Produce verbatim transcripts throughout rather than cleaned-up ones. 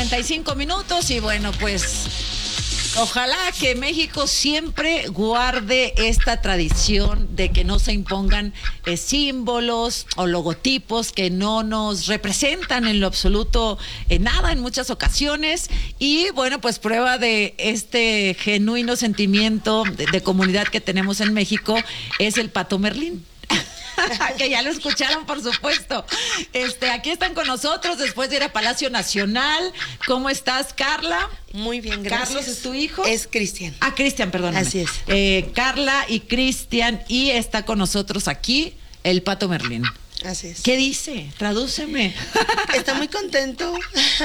cuarenta y cinco minutos y bueno, pues ojalá que México siempre guarde esta tradición de que no se impongan eh, símbolos o logotipos que no nos representan en lo absoluto en nada en muchas ocasiones. Y bueno, pues prueba de este genuino sentimiento de, de comunidad que tenemos en México es el Pato Merlín. Que ya lo escucharon, por supuesto. Este, aquí están con nosotros después de ir a Palacio Nacional. ¿Cómo estás, Carla? Muy bien, gracias. ¿Carlos es tu hijo? Es Cristian. Ah, Cristian, perdóname. Así es. Eh, Carla y Cristian, y está con nosotros aquí el Pato Merlín. Así es. ¿Qué dice? Tradúceme. Está muy contento.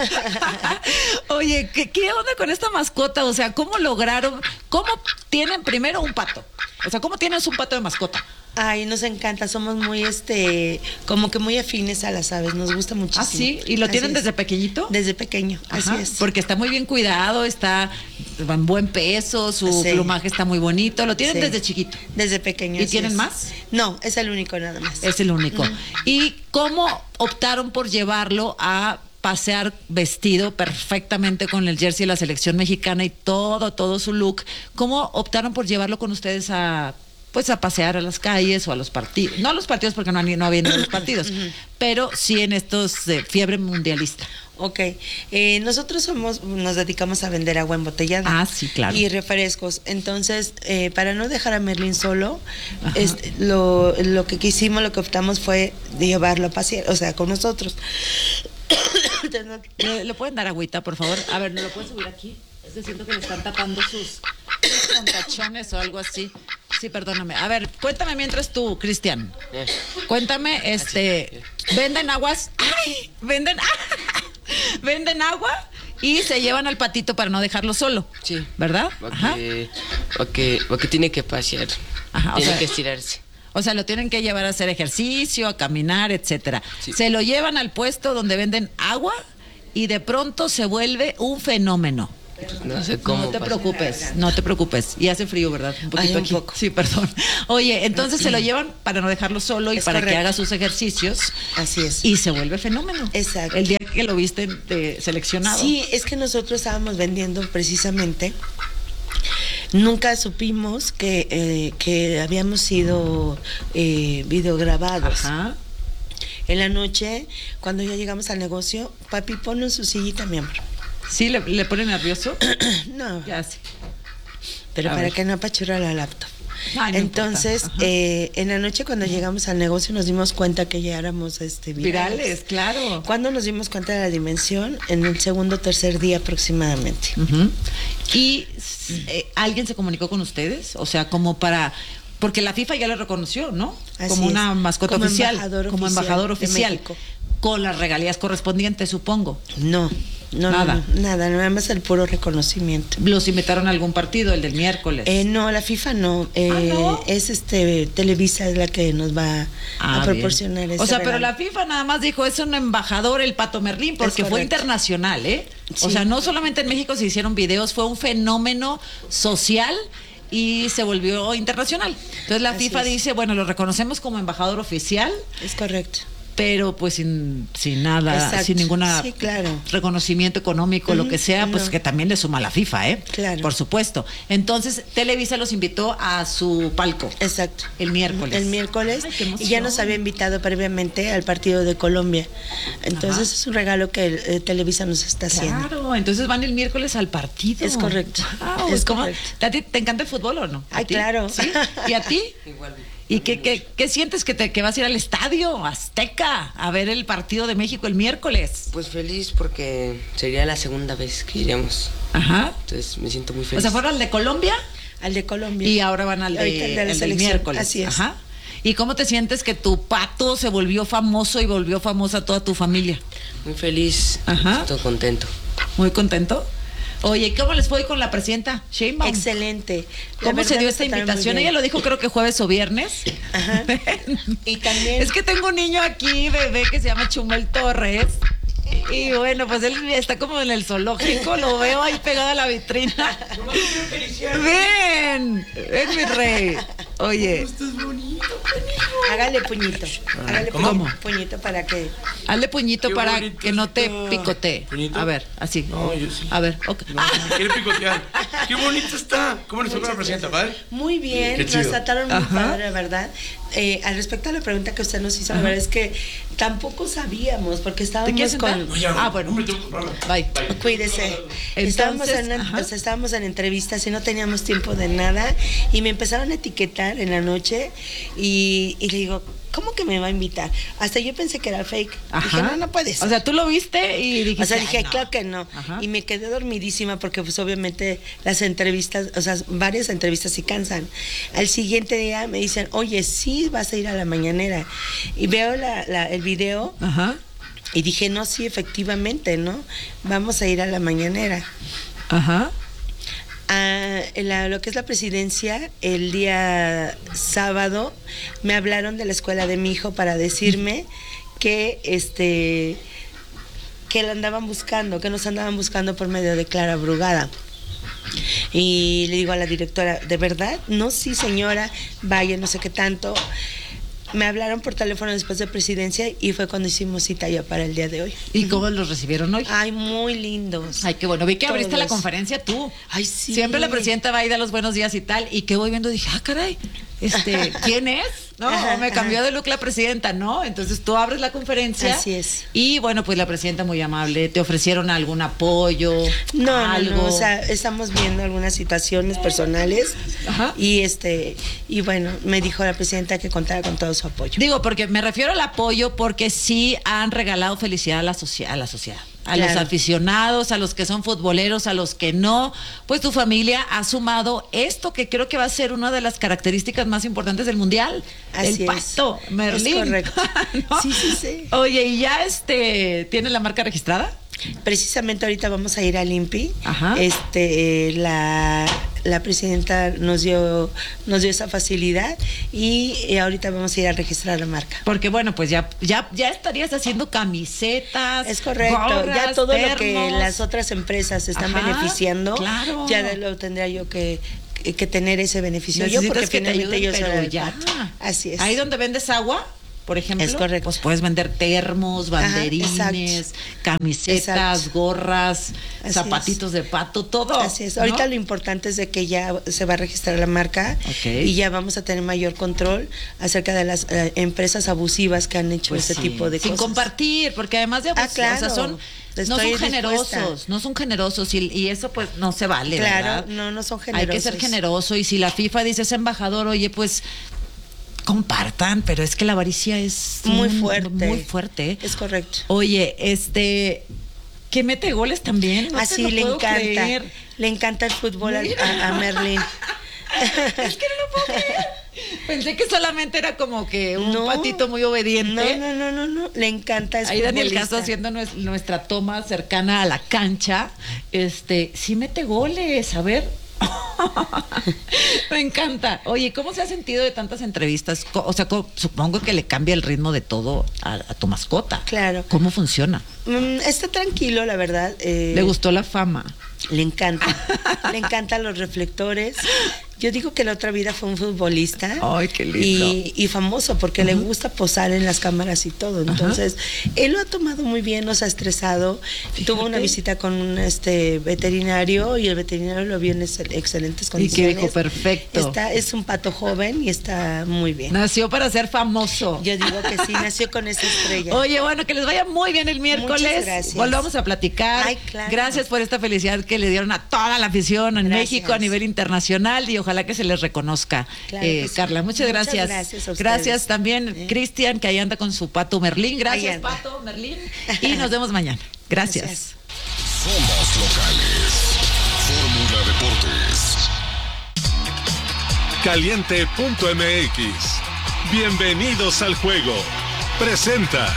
Oye, ¿qué, ¿qué onda con esta mascota? O sea, ¿cómo lograron? ¿Cómo tienen primero un pato? O sea, ¿cómo tienes un pato de mascota? Ay, nos encanta, somos muy, este, como que muy afines a las aves, nos gusta muchísimo. ¿Ah, sí? ¿Y lo Así tienen es. desde pequeñito? Desde pequeño, Ajá, así es. porque está muy bien cuidado, está en buen peso, su Sí. plumaje está muy bonito. Lo tienen Sí. desde chiquito. Desde pequeño. ¿Y así tienen es. más? No, es el único nada más. Es el único. Ujú. ¿Y cómo optaron por llevarlo a pasear vestido perfectamente con el jersey de la selección mexicana y todo, todo su look? ¿Cómo optaron por llevarlo con ustedes a, pues, a pasear a las calles o a los partidos? No a los partidos porque no, han- no habían ido a los partidos, pero sí en estos de fiebre mundialista. Ok, eh, nosotros somos, nos dedicamos a vender agua embotellada. Ah, sí, claro. Y refrescos. Entonces, eh, para no dejar a Merlín solo, Ajá. este, lo, lo que quisimos, lo que optamos fue de llevarlo a pasear, o sea, con nosotros. ¿Le, le pueden dar agüita, por favor? A ver, ¿no lo pueden subir aquí? Es que siento que le están tapando sus, sus contachones o algo así. Sí, perdóname. A ver, cuéntame mientras tú, Cristian. Eh, Cuéntame, este, ¿venden aguas? ¡Ay! ¿Venden, venden agua y se llevan al patito para no dejarlo solo? Sí. ¿Verdad? Ajá. Porque, porque, porque tiene que pasear. Ajá, o tiene sea- que estirarse. O sea, lo tienen que llevar a hacer ejercicio, a caminar, etcétera. Sí. Se lo llevan al puesto donde venden agua y de pronto se vuelve un fenómeno. No sé cómo. No te pasa. preocupes, no te preocupes. Y hace frío, ¿verdad? Un poquito Ay, un aquí. poco. Sí, perdón. Oye, entonces se lo llevan para no dejarlo solo y Es para que correcto. haga sus ejercicios Así es. y se vuelve fenómeno. Exacto. El día que lo viste de seleccionado. Sí, es que nosotros estábamos vendiendo precisamente. Nunca supimos que, eh, que habíamos sido eh, videograbados. Ajá. En la noche, cuando ya llegamos al negocio, papi, ponlo en su sillita, mi amor. Sí, le, le pone nervioso. No, Ya sí. pero A para ver. que no apachurra la laptop. Ay, no Entonces, importa. Ajá. eh, en la noche cuando llegamos al negocio nos dimos cuenta que ya éramos este, virales. Virales, claro. ¿Cuándo nos dimos cuenta de la dimensión? En el segundo o tercer día aproximadamente. Ujú. ¿Y eh, alguien se comunicó con ustedes? O sea, como para... Porque la FIFA ya lo reconoció, ¿no? Así como una es. mascota Como oficial. embajador como oficial embajador de oficial. México. Con las regalías correspondientes, supongo. No, no, Nada. nada. No, nada, nada más el puro reconocimiento. ¿Los invitaron a algún partido, el del miércoles? Eh, no, la FIFA no. Eh, Ah, ¿no? Es este Televisa es la que nos va Ah, a proporcionar bien. ese O sea, pero regalo. la FIFA nada más dijo, es un embajador el Pato Merlín, Es porque fue correcto. internacional, ¿eh? O Sí. sea, no solamente en México se hicieron videos, fue un fenómeno social y se volvió internacional. Entonces la Así FIFA es. dice, bueno, lo reconocemos como embajador oficial, Es correcto. pero pues sin, sin nada, Exacto. sin ninguna Sí, claro. reconocimiento económico, lo Ujú, que sea, pues no. que también le suma la FIFA, ¿eh? Claro. Por supuesto. Entonces, Televisa los invitó a su palco. Exacto. El miércoles. El miércoles. Ay, qué emoción. Y ya nos había invitado previamente al partido de Colombia. Entonces Ajá. es un regalo que eh, Televisa nos está haciendo. Claro, entonces van el miércoles al partido. Es correcto. Wow, Es ¿cómo? correcto. ¿A ti te encanta el fútbol o no? ¿A Ay, ti? claro. ¿Sí? ¿Y a ti? Igual. ¿Y qué, qué, qué sientes que, te, que vas a ir al estadio Azteca a ver el partido de México el miércoles? Pues feliz porque sería la segunda vez que iríamos. Ajá. Entonces me siento muy feliz. O sea, fueron al de Colombia Al de Colombia. y ahora van al de, Ahorita el de la al del selección. miércoles. Así es. Ajá. ¿Y cómo te sientes que tu pato se volvió famoso y volvió famosa toda tu familia? Muy feliz. Ajá. Estoy contento. ¿Muy contento? Oye, ¿cómo les fue con la presidenta Sheinbaum? Excelente. La ¿Cómo se verdad dio nos esta trataron muy invitación? bien. Ella lo dijo creo que jueves o viernes. Ajá. Y también- Es que tengo un niño aquí, bebé, que se llama Chumel Torres. Y bueno, pues él está como en el zoológico, lo veo ahí pegado a la vitrina. Ven, ven mi rey. Oye. Estás bonito. Hágale puñito. Hágale ¿Cómo? puñito, puñito para que. Hazle puñito Qué para bonito que no te está. picotee. ¿Puñito? A ver, así. No, yo sí. A ver, ok. No, me quiere picotear. Qué bonito está. ¿Cómo le fue con la presidenta, padre? Muy bien, Qué chido. nos trataron muy Ajá. padre, la verdad. Eh, al respecto a la pregunta que usted nos hizo, la Ajá. verdad es que tampoco sabíamos, porque estábamos quieres sentar? con. No, ya, Ah, bueno. hombre, tengo que comprarla. Bye. Cuídese. Entonces, estábamos, en, ajá. o sea, estábamos en entrevistas y no teníamos tiempo de nada y me empezaron a etiquetar en la noche y, y le digo, ¿cómo que me va a invitar? Hasta yo pensé que era fake. Dije, no, no puede ser. O sea, tú lo viste y dijiste. O sea, dije, "Ay, no". claro que no. Ajá. Y me quedé dormidísima porque pues obviamente las entrevistas, o sea, varias entrevistas sí cansan. Al siguiente día me dicen, oye, sí vas a ir a la mañanera. Y veo la, la- el video Ajá. y dije, no, sí, efectivamente, ¿no? Vamos a ir a la mañanera. Ajá. Ah, en la- lo que es la presidencia, el día sábado me hablaron de la escuela de mi hijo para decirme que este que la andaban buscando, que nos andaban buscando por medio de Clara Brugada. Y le digo a la directora, ¿de verdad? No, sí, señora, vaya, no sé qué tanto. Me hablaron por teléfono después de presidencia y fue cuando hicimos cita ya para el día de hoy. ¿Y cómo los recibieron hoy? Ay, muy lindos. Ay, qué bueno. Vi que abriste la Todos. conferencia tú. Ay, sí. Siempre la presidenta va a ir a los buenos días y tal. Y que voy viendo, dije, ah, caray, este, ¿quién es? No, Ajá, me cambió ajá. de look la presidenta, ¿no? Entonces tú abres la conferencia. Así es. Y bueno, pues la presidenta muy amable. ¿Te ofrecieron algún apoyo? No, algo? no, no, o sea, estamos viendo algunas situaciones personales Ajá. y este y bueno, me dijo la presidenta que contara con todo su apoyo. Digo, porque me refiero al apoyo porque sí han regalado felicidad a la, socia- a la sociedad. A los Claro. aficionados, a los que son futboleros, a los que no, pues tu familia ha sumado esto que creo que va a ser una de las características más importantes del mundial, Así el es. pato, Merlín. Es correcto. ¿No? Sí, sí, sí. Oye, ¿y ya este tiene la marca registrada? Precisamente ahorita vamos a ir al INPI. Ajá. Este, eh, la, la presidenta nos dio, nos dio esa facilidad y eh, ahorita vamos a ir a registrar la marca. Porque bueno, pues ya, ya, ya estarías haciendo camisetas. Es correcto, gorras, ya todo lo que termos. las otras empresas se están Ajá, beneficiando, claro. ya de- lo tendría yo que, que, que tener ese beneficio yo, Necesitas porque que te finalmente ayuden, yo soy pero el ya. pato. Así es. Ahí donde vendes agua, por ejemplo, Es correcto. pues puedes vender termos, Ajá, banderines, exacto. camisetas, Exacto. gorras, Así zapatitos de pato, todo. Así es. ¿no? Ahorita lo importante es de que ya se va a registrar la marca Ok. y ya vamos a tener mayor control acerca de las eh, empresas abusivas que han hecho Pues ese sí. tipo de Sin cosas. compartir, porque además de Ah, abusar, claro. o sea, son, no Estoy son generosos, dispuesta. no son generosos y, y eso pues no se vale, Claro, ¿verdad? no, no son Hay generosos. que ser generoso y si la FIFA dice es embajador, oye, pues compartan, pero es que la avaricia es Muy un- fuerte. muy fuerte. Es correcto. Oye, este, que mete goles también. No te Así lo le puedo encanta. creer. Le encanta el fútbol a, a- a Merlín. Es que no lo puedo creer. Pensé que solamente era como que un No. patito muy obediente. No, no, no, no, no. Le encanta. Es Ahí Daniel futbolista. Castro haciendo nues- nuestra toma cercana a la cancha. Este, sí mete goles, a ver. Me encanta. Oye, ¿cómo se ha sentido de tantas entrevistas? Co- O sea, co- supongo que le cambia el ritmo de todo a, a tu mascota. Claro. ¿Cómo funciona? Mm, está tranquilo, la verdad. eh, ¿Le gustó la fama? Le encanta. Le encantan los reflectores. Yo digo que la otra vida fue un futbolista. Ay, qué lindo. Y, y famoso porque le gusta posar en las cámaras y todo. Entonces, él lo ha tomado muy bien, no se ha estresado. Fíjate. Tuvo una visita con un este veterinario y el veterinario lo vio en excel- excelentes Y condiciones. que dijo, perfecto. Está, es un pato joven y está muy bien. Nació para ser famoso. Yo digo que sí, nació con esa estrella. Oye, bueno, que les vaya muy bien el miércoles. Muchas gracias. Volvamos a platicar. Ay, claro. Gracias por esta felicidad que le dieron a toda la afición en Gracias. México a nivel internacional y ojalá que se les reconozca. Claro Eh, que sí. Carla, muchas, Muchas gracias. gracias a ustedes. Gracias también, Eh. Cristian, que ahí anda con su pato Merlín. Ahí Gracias, anda. pato Merlín. Y nos vemos mañana. Gracias. Gracias. Somos locales. Fórmula Deportes. Caliente punto M X. Bienvenidos al juego. Presenta.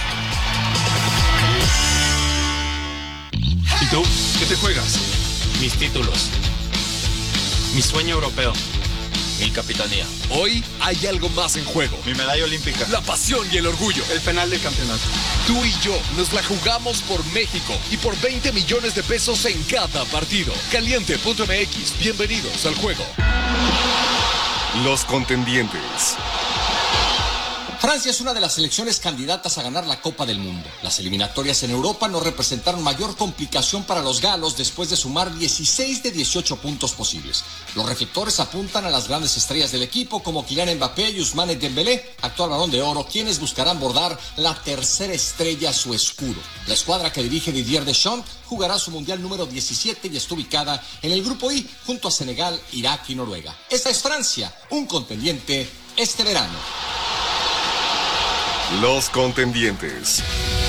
¿Y tú? ¿Qué te juegas? Mis títulos. Mi sueño europeo. Mi capitanía. Hoy hay algo más en juego. Mi medalla olímpica. La pasión y el orgullo. El penal del campeonato. Tú y yo nos la jugamos por México y por veinte millones de pesos en cada partido. Caliente punto M X. Bienvenidos al juego. Los contendientes. Francia es una de las selecciones candidatas a ganar la Copa del Mundo. Las eliminatorias en Europa no representaron mayor complicación para los galos después de sumar dieciséis de dieciocho puntos posibles. Los reflectores apuntan a las grandes estrellas del equipo como Kylian Mbappé y Ousmane Dembélé, actual Balón de Oro, quienes buscarán bordar la tercera estrella a su escudo. La escuadra que dirige Didier Deschamps jugará su Mundial número diecisiete y está ubicada en el Grupo I junto a Senegal, Irak y Noruega. Esta es Francia, un contendiente este verano. Los contendientes.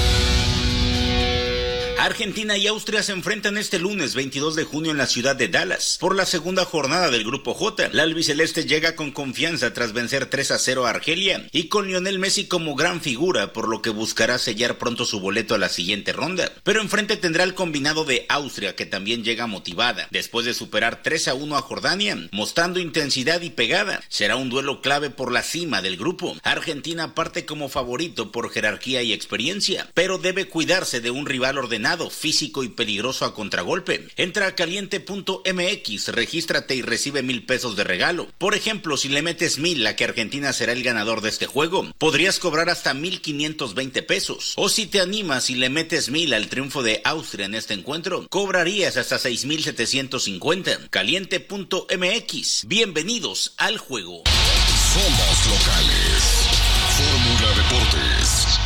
Argentina y Austria se enfrentan este lunes veintidós de junio en la ciudad de Dallas por la segunda jornada del Grupo J. La albiceleste llega con confianza tras vencer tres a cero a Argelia y con Lionel Messi como gran figura, por lo que buscará sellar pronto su boleto a la siguiente ronda. Pero enfrente tendrá el combinado de Austria, que también llega motivada después de superar tres a uno a Jordania, mostrando intensidad y pegada. Será un duelo clave por la cima del grupo. Argentina parte como favorito por jerarquía y experiencia, pero debe cuidarse de un rival ordenado, físico y peligroso a contragolpe. Entra a caliente punto m x, regístrate y recibe mil pesos de regalo. Por ejemplo, si le metes mil a que Argentina será el ganador de este juego, podrías cobrar hasta mil quinientos veinte pesos. O si te animas y le metes mil al triunfo de Austria en este encuentro, cobrarías hasta seis mil setecientos cincuenta. caliente punto m x. Bienvenidos al juego. Somos locales. Fórmula Deportes.